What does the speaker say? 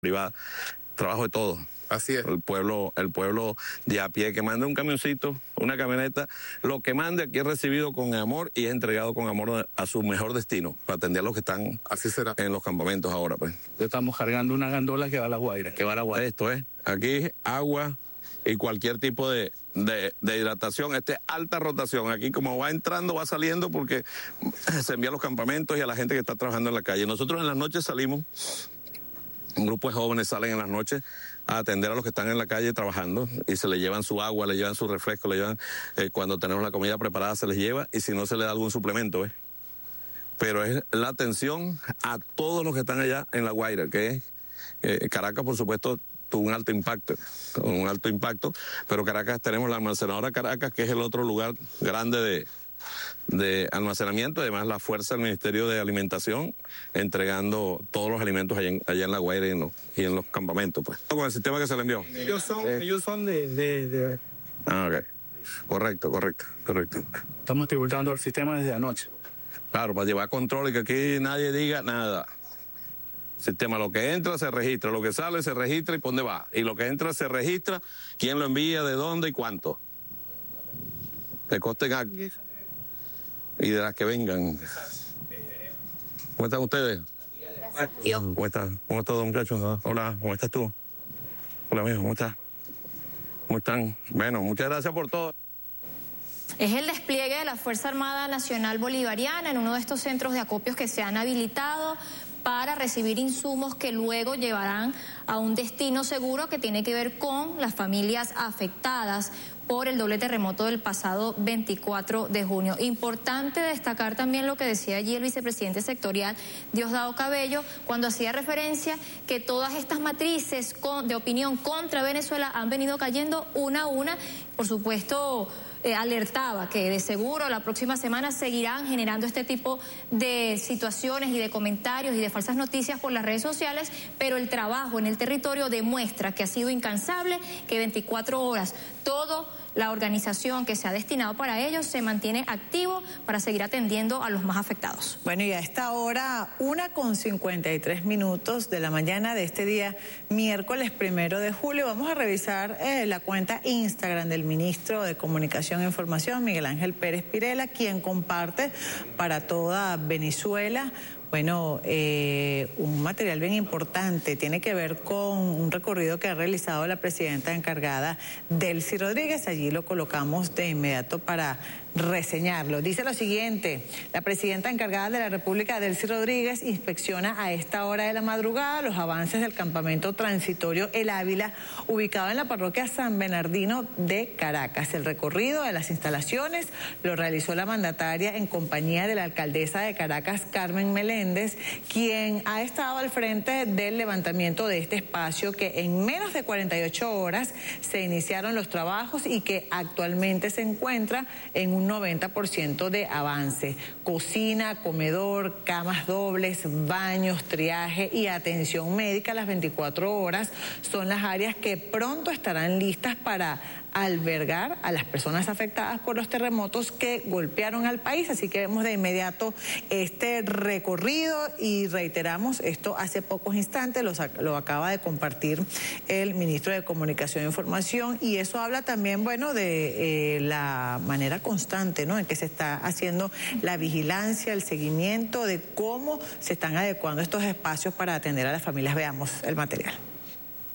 privada, trabajo de todo. Así es. El pueblo de a pie, que mande un camioncito, una camioneta, lo que mande aquí es recibido con amor y es entregado con amor a su mejor destino, para atender a los que están Así será en los campamentos ahora, pues. Estamos cargando una gandola que va a La Guaira, Esto es, aquí agua y cualquier tipo de hidratación, alta rotación. Aquí como va entrando, va saliendo, porque se envía a los campamentos y a la gente que está trabajando en la calle. Nosotros en las noches salimos, un grupo de jóvenes salen en las noches a atender a los que están en la calle trabajando y se les llevan su agua, le llevan su refresco, le llevan, cuando tenemos la comida preparada se les lleva y si no se les da algún suplemento, ¿eh? Pero es la atención a todos los que están allá en La Guaira, que es Caracas, por supuesto, tuvo un alto impacto, pero Caracas tenemos la almacenadora Caracas, que es el otro lugar grande de almacenamiento, además la fuerza del Ministerio de Alimentación entregando todos los alimentos allá en La Guaira y en los campamentos, pues. Con el sistema que se le envió. Ellos son de... Ah, ok. Correcto. Estamos tributando el sistema desde anoche. Claro, para llevar control y que aquí nadie diga nada. Sistema, lo que entra se registra, lo que sale se registra y por dónde va. Y lo que entra se registra, quién lo envía, de dónde y cuánto. De coste en acto. Y de las que vengan. ¿Cómo están ustedes? ¿Cómo estás, don muchacho? Hola, ¿cómo estás tú? Hola, amigo, ¿cómo estás? ¿Cómo están? Bueno, muchas gracias por todo. Es el despliegue de la Fuerza Armada Nacional Bolivariana en uno de estos centros de acopios que se han habilitado para recibir insumos que luego llevarán a un destino seguro que tiene que ver con las familias afectadas por el doble terremoto del pasado 24 de junio. Importante destacar también lo que decía allí el vicepresidente sectorial Diosdado Cabello cuando hacía referencia que todas estas matrices de opinión contra Venezuela han venido cayendo una a una. Por supuesto, alertaba que de seguro la próxima semana seguirán generando este tipo de situaciones y de comentarios y de falsas noticias por las redes sociales, pero el trabajo en el territorio demuestra que ha sido incansable, que 24 horas toda la organización que se ha destinado para ellos se mantiene activo para seguir atendiendo a los más afectados. Bueno, y a esta hora, 1:53 de la mañana de este día, miércoles 1 de julio, vamos a revisar la cuenta Instagram del ministro de Comunicación e Información, Miguel Ángel Pérez Pirela, quien comparte para toda Venezuela un material bien importante. Tiene que ver con un recorrido que ha realizado la presidenta encargada, Delcy Rodríguez. Allí lo colocamos de inmediato para reseñarlo. Dice lo siguiente: la presidenta encargada de la República, Delcy Rodríguez, inspecciona a esta hora de la madrugada los avances del campamento transitorio El Ávila, ubicado en la parroquia San Bernardino de Caracas. El recorrido de las instalaciones lo realizó la mandataria en compañía de la alcaldesa de Caracas, Carmen Meléndez, quien ha estado al frente del levantamiento de este espacio, que en menos de 48 horas se iniciaron los trabajos y que actualmente se encuentra en un 90% de avance. Cocina, comedor, camas dobles, baños, triaje y atención médica a las 24 horas son las áreas que pronto estarán listas para albergar a las personas afectadas por los terremotos que golpearon al país. Así que vemos de inmediato este recorrido y reiteramos, esto hace pocos instantes lo acaba de compartir el ministro de Comunicación e Información, y eso habla también, de la manera constante, en que se está haciendo la vigilancia, el seguimiento de cómo se están adecuando estos espacios para atender a las familias. Veamos el material.